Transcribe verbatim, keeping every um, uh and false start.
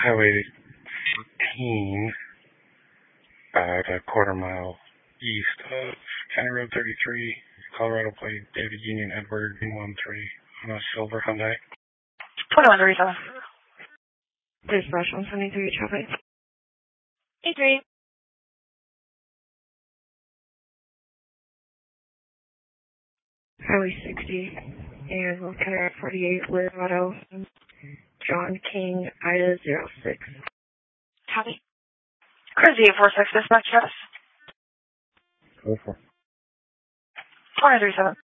Highway fourteen, about a quarter mile east of County Road thirty-three, Colorado plate, David Union Edward one three on a silver Hyundai. twenty-one thirty-seven. Dispatch one seventy-three traffic. eight three. Highway sixty and County forty-eight, Liz Auto, John King, Ida zero six. Copy. Cruise eight four six, dispatch, yes. Go for twenty thirty-seven.